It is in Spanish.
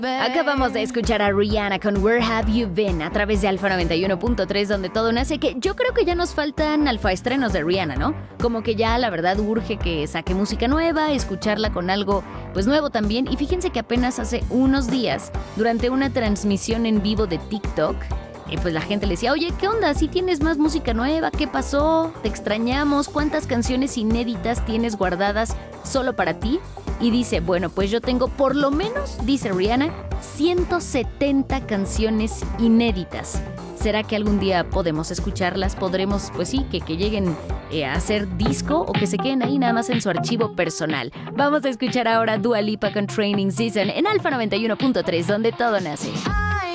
Acabamos de escuchar a Rihanna con Where Have You Been a través de Alfa 91.3, donde todo nace, que yo creo que ya nos faltan alfaestrenos de Rihanna, ¿no? Como que ya la verdad urge que saque música nueva, escucharla con algo pues nuevo también. Y fíjense que apenas hace unos días, durante una transmisión en vivo de TikTok, pues la gente le decía, oye, ¿qué onda? ¿Sí tienes más música nueva? ¿Qué pasó? ¿Te extrañamos? ¿Cuántas canciones inéditas tienes guardadas solo para ti? Y dice, bueno, pues yo tengo por lo menos, dice Rihanna, 170 canciones inéditas. ¿Será que algún día podemos escucharlas? ¿Podremos, pues sí, que lleguen a hacer disco o que se queden ahí nada más en su archivo personal? Vamos a escuchar ahora Dua Lipa con Training Season en Alfa 91.3, donde todo nace.